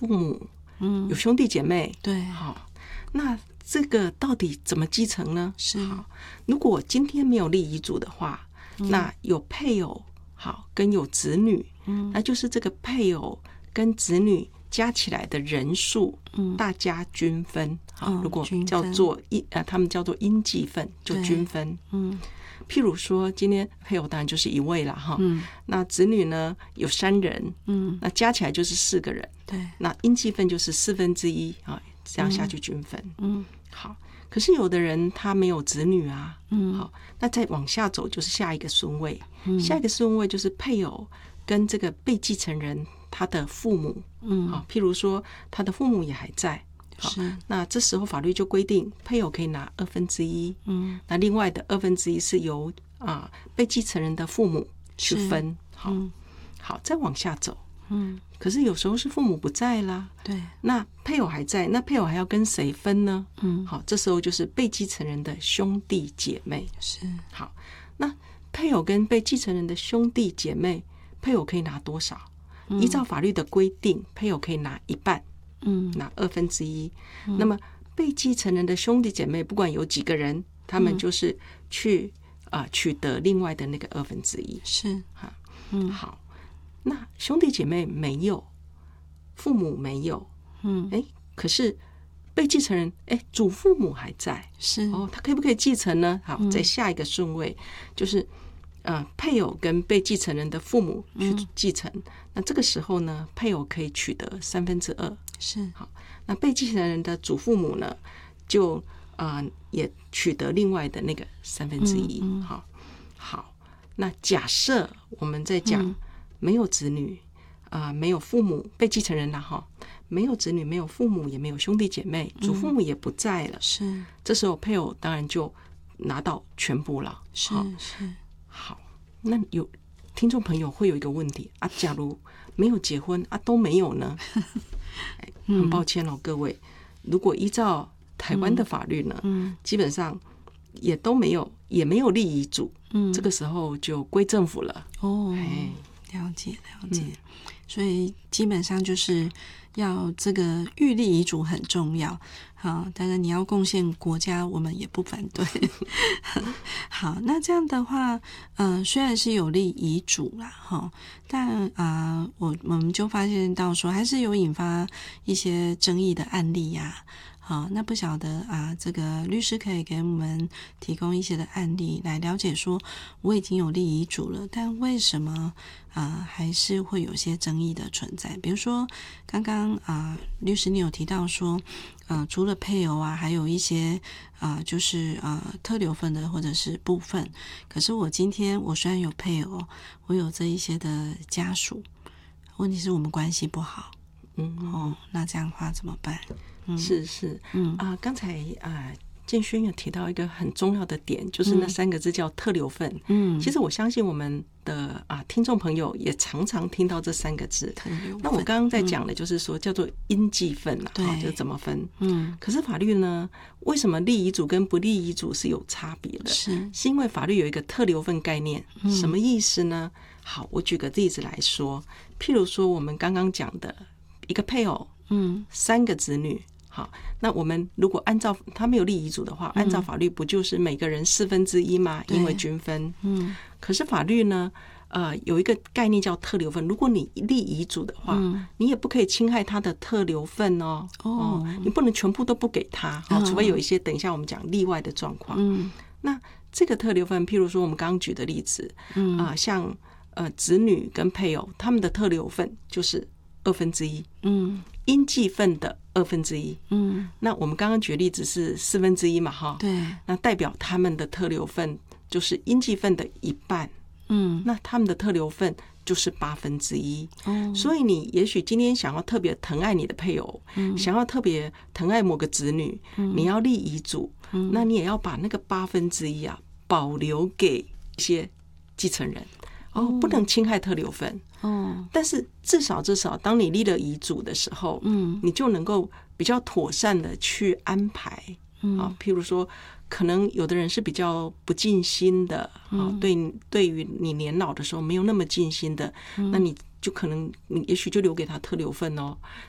父母，有兄弟姐妹， 对， 好，那这个到底怎么继承呢？ 是， 好，如果今天没有立遗嘱的话，那有配偶好跟有子女，那就是这个配偶跟子女加起来的人数，大家均分。好，如果叫做他们叫做应继分，就均分。譬如说，今天配偶当然就是一位了哈，那子女呢有3人，那加起来就是4个人， 对， 那应继分就是1/4啊，这样下去均分。好，可是有的人他没有子女啊，好，那再往下走就是下一个顺位，下一个顺位就是配偶跟这个被继承人他的父母，好，譬如说他的父母也还在。好，那这时候法律就规定配偶可以拿1/2，那另外的1/2是由被继承人的父母去分。好，再往下走，可是有时候是父母不在啦， 对， 那配偶还在，那配偶还要跟谁分呢？好，这时候就是被继承人的兄弟姐妹。 是， 好，那配偶跟被继承人的兄弟姐妹，配偶可以拿多少？依照法律的规定，配偶可以拿1半。拿1/2，那么被继承人的兄弟姐妹不管有几个人，他们就是去取得另外的那个1/2。 是， 好，那兄弟姐妹没有，父母没有，可是被继承人祖父母还在， 是他可不可以继承呢？好，在下一个顺位就是配偶跟被继承人的父母去继承，那这个时候呢，配偶可以取得2/3。 是， 好，那被继承人的祖父母呢，就也取得另外的那个1/3。好，那假设我们在讲没有子女没有父母，被继承人啦没有子女，没有父母，也没有兄弟姐妹，祖父母也不在了， 是， 这时候配偶当然就拿到全部了。 是， 好，那有听众朋友会有一个问题假如没有结婚都没有呢？很抱歉各位，如果依照台湾的法律呢，基本上也都没有，也没有立遗嘱，这个时候就归政府了。 了解。所以基本上就是要这个预立遗嘱很重要。好，当然你要贡献国家，我们也不反对。好，那这样的话，虽然是有立遗嘱啦，但我们就发现到说，还是有引发一些争议的案例呀。好，那不晓得这个律师可以给我们提供一些的案例来了解说，我已经有立遗嘱了，但为什么还是会有些争议的存在？比如说刚刚律师你有提到说，除了配偶还有一些就是特留份的或者是部分，可是我今天我虽然有配偶，我有这一些的家属，问题是我们关系不好，那这样的话怎么办？ 是刚才建轩有提到一个很重要的点，就是那3个字叫特留份。其实我相信我们的听众朋友也常常听到这3个字。那我刚刚在讲的就是说叫做应继份就是怎么分。可是法律呢，为什么立遗嘱跟不立遗嘱是有差别的？是因为法律有一个特留份概念。什么意思呢？好，我举个例子来说，譬如说我们刚刚讲的一个配偶，3个子女。好，那我们如果按照他没有立遗嘱的话，按照法律不就是每个人1/4吗？因为均分。可是法律呢，有一个概念叫特留份。如果你立遗嘱的话，你也不可以侵害他的特留份你不能全部都不给他，除非有一些等一下我们讲例外的状况。那这个特留份，譬如说我们刚刚举的例子，像子女跟配偶，他们的特留份就是1/2。应继份的1/2。那我们刚刚举例子是1/4嘛， 对， 那代表他们的特留份就是应继份的1半。那他们的特留份就是1/8。所以你也许今天想要特别疼爱你的配偶，想要特别疼爱某个子女，你要立遗嘱，那你也要把那个1/8保留给一些继承人。不能侵害特留份。但是至少当你立了遗嘱的时候，你就能够比较妥善的去安排。譬如说可能有的人是比较不尽心的，对于你年老的时候没有那么尽心的，那你就可能你也许就留给他特留份